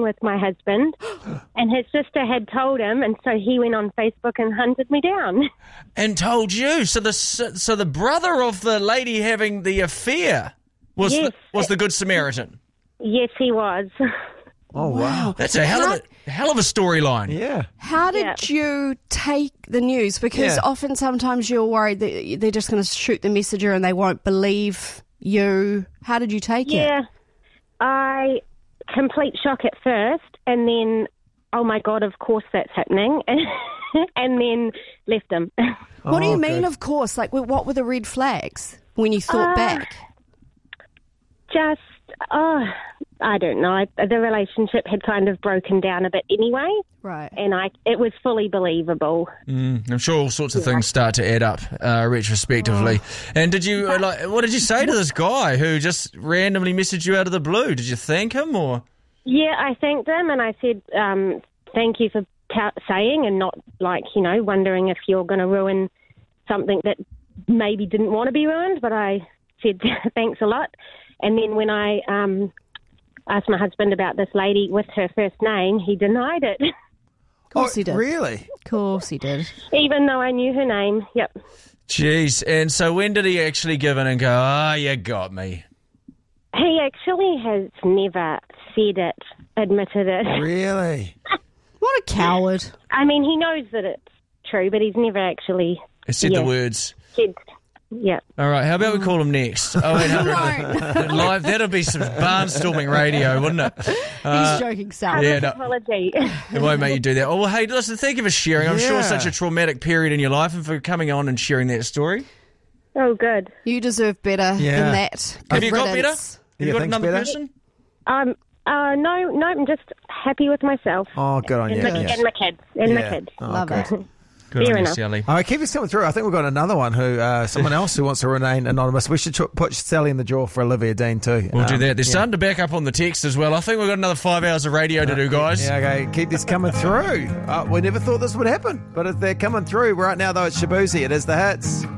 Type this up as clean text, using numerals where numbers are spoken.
with my husband, and his sister had told him, and so he went on Facebook and hunted me down. And told you. So the brother of the lady having the affair was the Good Samaritan. Yes, he was. Oh, wow. That's a hell of a storyline. Yeah. How did you take the news? Because often sometimes you're worried that they're just going to shoot the messenger and they won't believe you. How did you take it? Yeah, I complete shock at first, and then, oh my God, of course that's happening, and then left him. What do you mean, of course? Like, what were the red flags when you thought back? Just, I don't know. The relationship had kind of broken down a bit anyway. Right. And it was fully believable. I'm sure all sorts of things start to add up retrospectively. And did you what did you say to this guy who just randomly messaged you out of the blue? Did you thank him or? Yeah, I thanked him and I said, thank you for saying and not wondering if you're going to ruin something that maybe didn't want to be ruined. But I said, thanks a lot. And then when I asked my husband about this lady with her first name, he denied it. Of course he did. Really? Of course he did. Even though I knew her name, yep. Jeez. And so when did he actually give in and go, you got me? He actually has never said it, admitted it. Really? What a coward. I mean, he knows that it's true, but he's never actually Said the words. Yeah. All right, how about we call him next? 0800 Live. That'll be some barnstorming radio, wouldn't it? He's joking, Sal. Yeah, no, Apology. it won't make you do that. Oh, well, hey, listen, thank you for sharing. I'm sure it's such a traumatic period in your life and for coming on and sharing that story. Oh, good. You deserve better than that. Have you got better? Riddance. Have you got another person? No, I'm just happy with myself. Oh, good on you. And my kids. My kids. Oh, Love good. it. Good Fair on you, enough. Sally. All right, keep this coming through. I think we've got another one someone else who wants to remain anonymous. We should put Sally in the draw for Olivia Dean too. We'll do that. They're starting to back up on the text as well. I think we've got another 5 hours of radio to do, guys. Yeah, okay. Keep this coming through. We never thought this would happen, but they're coming through. Right now, though, it's Shabuzi. It is the hits.